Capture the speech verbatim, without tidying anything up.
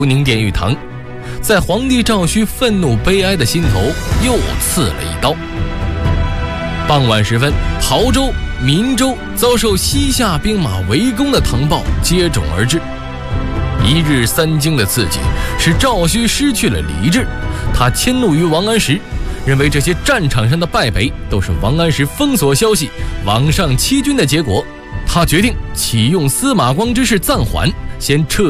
宁殿玉堂，在皇帝赵顼愤怒悲哀的心头又刺了一刀。傍晚时分，亳州、闽州遭受西夏兵马围攻的唐报接踵而至。一日三惊的刺激使赵顼失去了理智，他迁怒于王安石，认为这些战场上的败北都是王安石封锁消息、网上欺君的结果。他决定启用司马光之事暂缓，先撤